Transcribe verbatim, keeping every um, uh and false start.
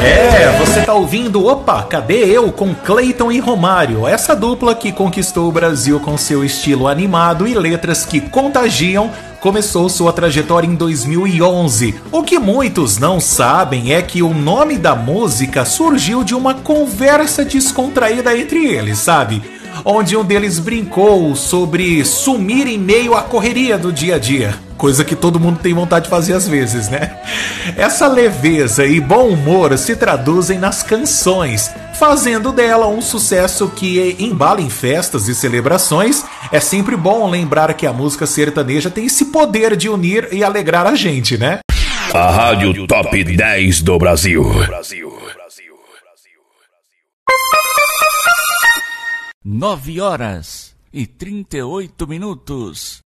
É, você tá ouvindo Opa, Cadê Eu? Com Cleiton e Romário, essa dupla que conquistou o Brasil com seu estilo animado e letras que contagiam, começou sua trajetória em dois mil e onze. O que muitos não sabem é que o nome da música surgiu de uma conversa descontraída entre eles, sabe? Onde um deles brincou sobre sumir em meio à correria do dia a dia. Coisa que todo mundo tem vontade de fazer às vezes, né? Essa leveza e bom humor se traduzem nas canções, fazendo dela um sucesso que embala em festas e celebrações. É sempre bom lembrar que a música sertaneja tem esse poder de unir e alegrar a gente, né? A Rádio Top dez do Brasil. Nove horas e trinta e oito minutos.